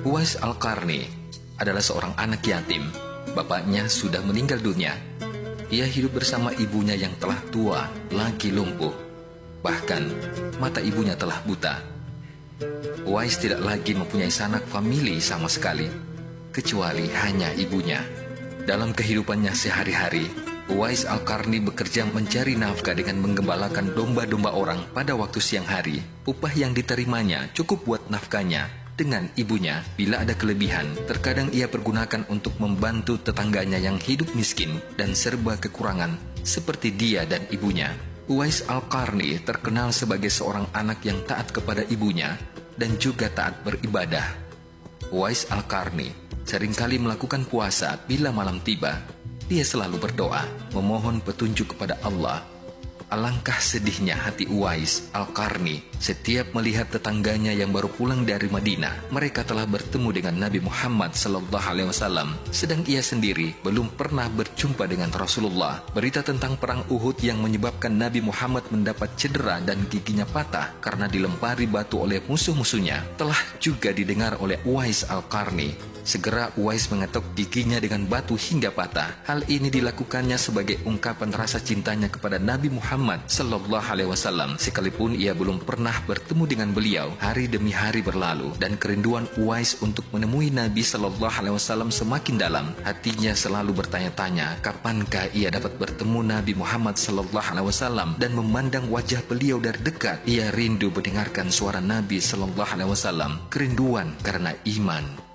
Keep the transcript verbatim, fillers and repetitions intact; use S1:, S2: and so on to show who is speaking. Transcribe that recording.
S1: Uwais Al-Qarni adalah seorang anak yatim. Bapaknya sudah meninggal dunia. Ia hidup bersama ibunya yang telah tua, lagi lumpuh. Bahkan, mata ibunya telah buta. Uwais tidak lagi mempunyai sanak famili sama sekali, kecuali hanya ibunya. Dalam kehidupannya sehari-hari, Uwais Al-Qarni bekerja mencari nafkah dengan menggembalakan domba-domba orang pada waktu siang hari. Upah yang diterimanya cukup buat nafkahnya dengan ibunya. Bila ada kelebihan, terkadang ia pergunakan untuk membantu tetangganya yang hidup miskin dan serba kekurangan, seperti dia dan ibunya. Uwais Al-Qarni terkenal sebagai seorang anak yang taat kepada ibunya dan juga taat beribadah. Uwais Al-Qarni seringkali melakukan puasa bila malam tiba. Dia selalu berdoa, memohon petunjuk kepada Allah. Alangkah sedihnya hati Uwais Al-Qarni setiap melihat tetangganya yang baru pulang dari Madinah. Mereka telah bertemu dengan Nabi Muhammad sallallahu alaihi wasallam, sedang ia sendiri belum pernah berjumpa dengan Rasulullah. Berita tentang perang Uhud yang menyebabkan Nabi Muhammad mendapat cedera dan giginya patah karena dilempari batu oleh musuh-musuhnya telah juga didengar oleh Uwais Al-Qarni. Segera Uwais mengetuk giginya dengan batu hingga patah. Hal ini dilakukannya sebagai ungkapan rasa cintanya kepada Nabi Muhammad sallallahu alaihi wasallam, sekalipun ia belum pernah bertemu dengan beliau. Hari demi hari berlalu dan kerinduan Uwais untuk menemui Nabi sallallahu alaihi wasallam semakin dalam. Hatinya selalu bertanya-tanya, kapankah ia dapat bertemu Nabi Muhammad sallallahu alaihi wasallam dan memandang wajah beliau dari dekat. Ia rindu mendengarkan suara Nabi sallallahu alaihi wasallam. Kerinduan karena iman.